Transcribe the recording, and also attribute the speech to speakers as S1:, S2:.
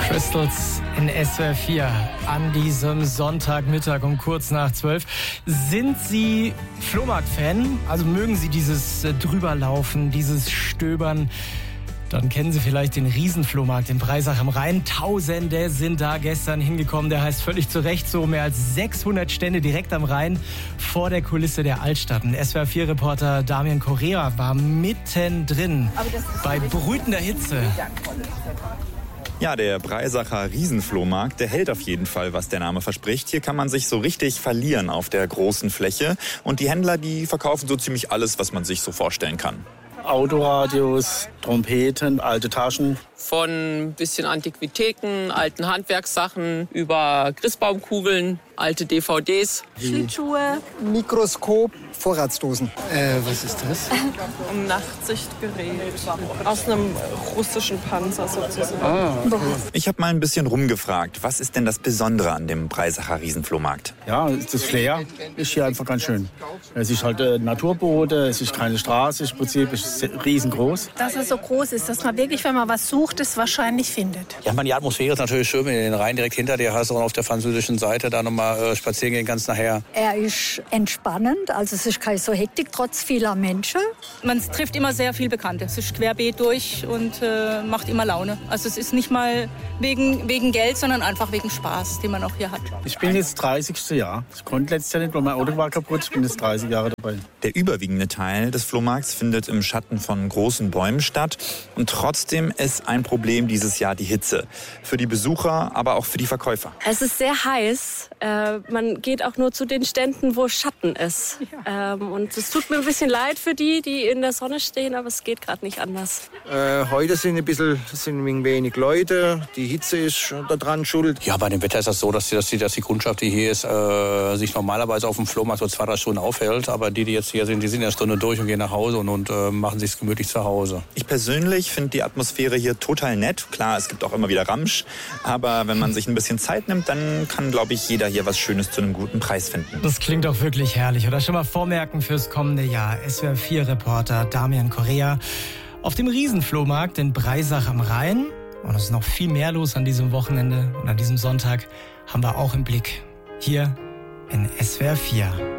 S1: Crystals in SWR 4 an diesem Sonntagmittag um kurz nach 12. Sind Sie Flohmarkt-Fan? Also mögen Sie dieses Drüberlaufen, dieses Stöbern? Dann kennen Sie vielleicht den Riesenflohmarkt in Breisach am Rhein. Tausende sind da gestern hingekommen. Der heißt völlig zu Recht so. Mehr als 600 Stände direkt am Rhein vor der Kulisse der Altstadt. Und SWR4-Reporter Damian Correa war mittendrin bei brütender Hitze.
S2: Ja, der Breisacher Riesenflohmarkt, der hält auf jeden Fall, was der Name verspricht. Hier kann man sich so richtig verlieren auf der großen Fläche. Und die Händler, die verkaufen so ziemlich alles, was man sich so vorstellen kann.
S3: Autoradios, Trompeten, alte Taschen.
S4: Von ein bisschen Antiquitäten, alten Handwerkssachen über Christbaumkugeln, alte DVDs.
S5: Schlittschuhe.
S6: Mikroskop, Vorratsdosen.
S5: Was ist das?
S7: Ein Nachtsichtgerät aus einem russischen Panzer sozusagen.
S5: Okay.
S2: Ich habe mal ein bisschen rumgefragt, was ist denn das Besondere an dem Breisacher Riesenflohmarkt?
S3: Ja, das Flair ist hier einfach ganz schön. Es ist halt Naturboden, es ist keine Straße, im Prinzip ist es riesengroß.
S5: Dass es so groß ist, dass man wirklich, wenn man was sucht, es wahrscheinlich findet.
S8: Ja, die Atmosphäre ist natürlich schön, wenn du den Rhein direkt hinter dir hast und auf der französischen Seite da nochmal spazieren gehen kannst nachher.
S9: Er ist entspannend, also es ist keine so Hektik, trotz vieler Menschen.
S10: Man trifft immer sehr viel Bekannte. Es ist querbeet durch und macht immer Laune. Also es ist nicht mal wegen Geld, sondern einfach wegen Spaß, den man auch hier hat.
S3: Ich bin jetzt 30. Jahr. Ich konnte letztes Jahr nicht, weil mein Auto war kaputt. Ich bin jetzt 30 Jahre dabei.
S2: Der überwiegende Teil des Flohmarkts findet im Schatten von großen Bäumen statt. Und trotzdem ist ein Problem dieses Jahr die Hitze. Für die Besucher, aber auch für die Verkäufer.
S11: Es ist sehr heiß. Man geht auch nur zu den Ständen, wo Schatten ist. Ja. Und es tut mir ein bisschen leid für die in der Sonne stehen, aber es geht gerade nicht anders.
S6: Heute sind ein wenig Leute. Die Hitze ist daran schuld.
S8: Ja, bei dem Wetter ist das so, dass die Kundschaft, die hier ist, sich normalerweise auf dem Flohmarkt so 2-3 Stunden aufhält. Aber die jetzt hier sind, die sind eine Stunde durch und gehen nach Hause und machen sich gemütlich zu Hause.
S2: Ich persönlich finde die Atmosphäre hier total nett. Klar, es gibt auch immer wieder Ramsch. Aber wenn man sich ein bisschen Zeit nimmt, dann kann, glaube ich, jeder hier was Schönes zu einem guten Preis finden.
S1: Das klingt auch wirklich herrlich. Oder schon mal vormerken fürs kommende Jahr. SWR4-Reporter Damian Correa auf dem Riesenflohmarkt in Breisach am Rhein. Und es ist noch viel mehr los an diesem Wochenende und an diesem Sonntag haben wir auch im Blick. Hier in SWR4.